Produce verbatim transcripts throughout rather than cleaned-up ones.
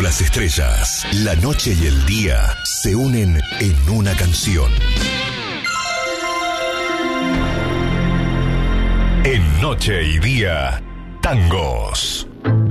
las estrellas, la noche y el día se unen en una canción. En Noche y Día, tangos.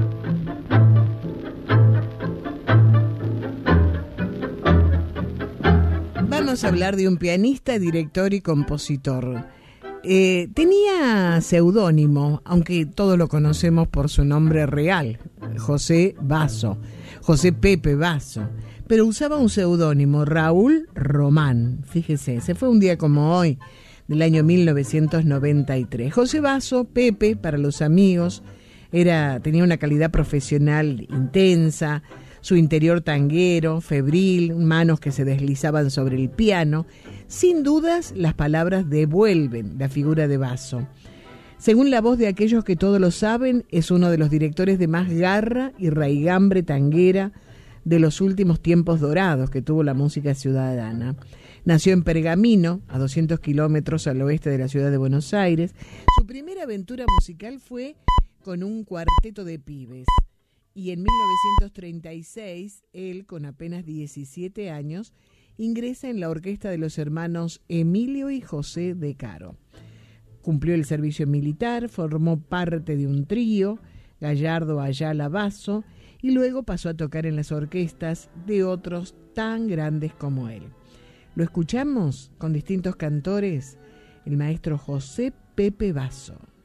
Vamos a hablar de un pianista, director y compositor. Eh, tenía seudónimo, aunque todos lo conocemos por su nombre real, José Basso, José Pepe Basso, pero usaba un seudónimo, Raúl Román. Fíjese, se fue un día como hoy, del año mil novecientos noventa y tres. José Basso, Pepe, para los amigos, era, tenía una calidad profesional intensa, su interior tanguero, febril, manos que se deslizaban sobre el piano. Sin dudas, las palabras devuelven la figura de Basso. Según la voz de aquellos que todo lo saben, es uno de los directores de más garra y raigambre tanguera de los últimos tiempos dorados que tuvo la música ciudadana. Nació en Pergamino, a doscientos kilómetros al oeste de la ciudad de Buenos Aires. Su primera aventura musical fue con un cuarteto de pibes. Y en mil novecientos treinta y seis, él, con apenas diecisiete años, ingresa en la orquesta de los hermanos Emilio y José de Caro. Cumplió el servicio militar, formó parte de un trío, Gallardo Ayala Basso, y luego pasó a tocar en las orquestas de otros tan grandes como él. Lo escuchamos con distintos cantores, el maestro José Pepe Basso.